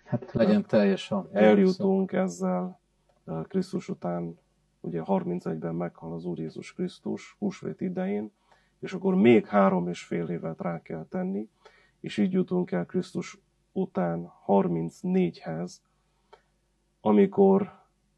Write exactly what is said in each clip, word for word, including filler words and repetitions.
Hát legyen teljes a... Eljutunk ezzel Krisztus után, ugye harmincegyben meghal az Úr Jézus Krisztus húsvét idején, és akkor még három és fél évet rá kell tenni, és így jutunk el Krisztus után harmincnégyhez, amikor,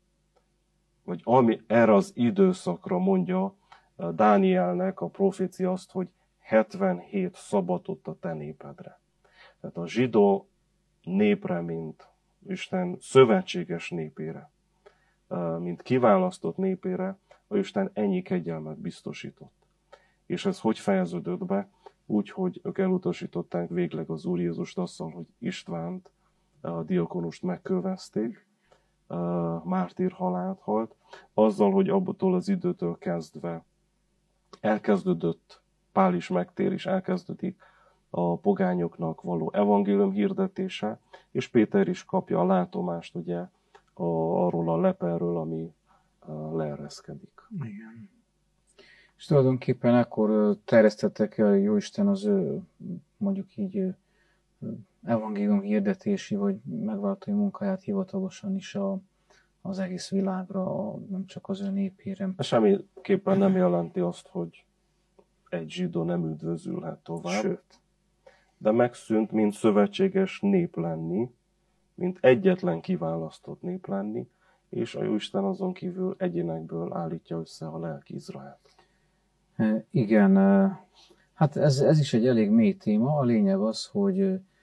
vagy ami erre az időszakra mondja Dánielnek a profécia azt, hogy hetvenhét szabatot a te népedre. Tehát a zsidó népre, mint Isten szövetséges népére, mint kiválasztott népére, a Isten ennyi kegyelmet biztosított. És ez hogy fejeződött be? Úgy, hogy ők elutasították végleg az Úr Jézust azzal, hogy Istvánt, a diakonust megkövezték, mártír halált halt, azzal, hogy abból az időtől kezdve elkezdődött, Pál is megtér, és elkezdődik a pogányoknak való evangélium hirdetése, és Péter is kapja a látomást, ugye, a, arról a leperről, ami leereszkedik. Igen. És tulajdonképpen akkor terjesztettek el Jóisten az ő, mondjuk így, evangélium hirdetési, vagy megváltói munkáját hivatalosan is a, az egész világra, a, nem csak az ő népére. Semmiképpen nem jelenti azt, hogy egy zsidó nem üdvözülhet tovább. Sőt. De megszűnt, mint szövetséges nép lenni, mint egyetlen kiválasztott nép lenni, és a Jóisten azon kívül egyénekből állítja össze a lelki Izraelt. Igen, hát ez, ez is egy elég mély téma. A lényeg az, hogy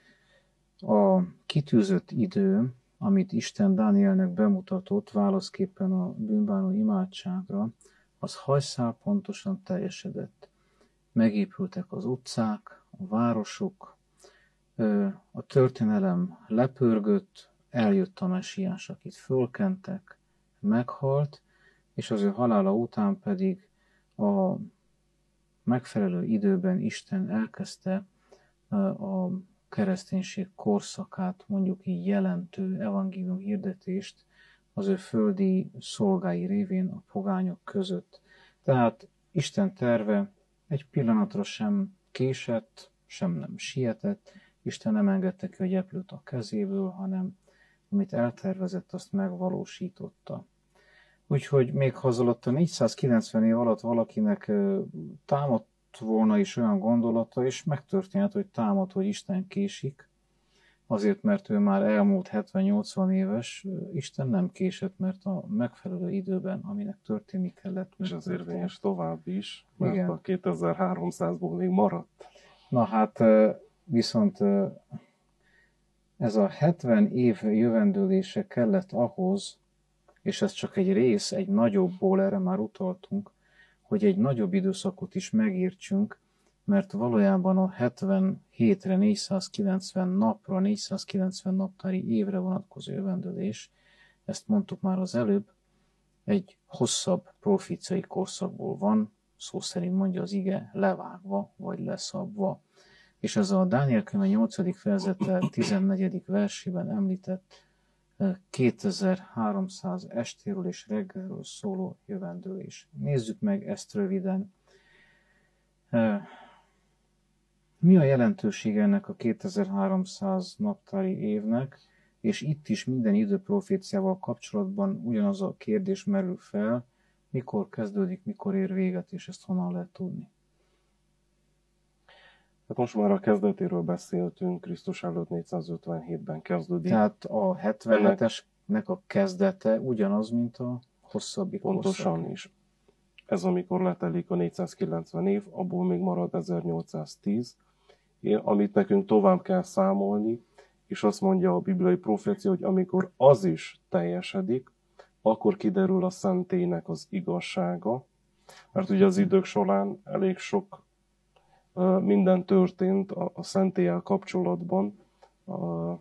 a kitűzött idő, amit Isten Dánielnek bemutatott válaszképpen a bűnbánó imádságra, az hajszál pontosan teljesedett. Megépültek az utcák, a városok, a történelem lepörgött, eljött a messiás, akit fölkentek, meghalt, és az ő halála után pedig a megfelelő időben Isten elkezdte a kereszténység korszakát, mondjuk így jelentő evangélium hirdetést az ő földi szolgái révén a pogányok között. Tehát Isten terve egy pillanatra sem késett, sem nem sietett, Isten nem engedte ki a gyeplőt a kezéből, hanem amit eltervezett, azt megvalósította. Úgyhogy még ha az alatt a négyszázkilencven év alatt valakinek támadt volna is olyan gondolata, és megtörténhet, hogy támad, hogy Isten késik, azért, mert ő már elmúlt hetven-nyolcvan éves, Isten nem késett, mert a megfelelő időben, aminek történni kellett. És az érvényes tovább is, mert igen. A kétezer-háromszázból még maradt. Na hát viszont ez a hetven év jövendőlése kellett ahhoz, és ez csak egy rész, egy nagyobbból, erre már utaltunk, hogy egy nagyobb időszakot is megértsünk, mert valójában a hetvenhétre, négyszázkilencven napra, négyszázkilencven naptári évre vonatkozó jövendőlés, ezt mondtuk már az előbb, egy hosszabb proféciai korszakból van, szó szerint mondja az ige, levágva vagy leszabva. És ez a Dániel könyve nyolcadik fejezete tizennegyedik versében említett kétezer-háromszáz estéről és reggelről szóló jövendőlés. Nézzük meg ezt röviden. Mi a jelentősége ennek a kétezer-háromszáz naptári évnek, és itt is minden időproféciával kapcsolatban ugyanaz a kérdés merül fel, mikor kezdődik, mikor ér véget, és ezt honnan lehet tudni. Hát most már a kezdetéről beszéltünk, Krisztus előtt négyszázötvenhétben kezdődik. Tehát a hetvenhetesnek a kezdete ugyanaz, mint a hosszabbik pontosan korszak. is. Ez amikor letelik a négyszázkilencven év, abból még marad ezernyolcszáztíz, amit nekünk tovább kell számolni, és azt mondja a bibliai profécia, hogy amikor az is teljesedik, akkor kiderül a szentélynek az igazsága, mert ugye az idők során elég sok uh, minden történt a, a szentéllyel kapcsolatban. Uh,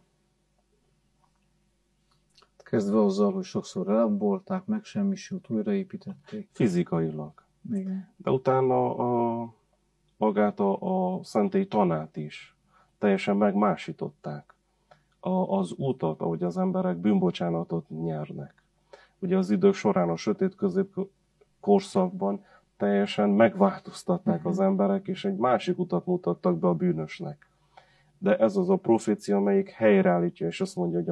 Kezdve azzal, hogy sokszor elbolták, megsemmisült, újraépítették. Fizikailag. Igen. De utána a, magát a, a szentély tanát is teljesen megmásították. A, az útat, ahogy az emberek bűnbocsánatot nyernek. Ugye az idők során a sötét középkorszakban teljesen megváltoztatták uh-huh. az emberek, és egy másik utat mutattak be a bűnösnek. De ez az a profécia, amelyik helyreállítja, és azt mondja, hogy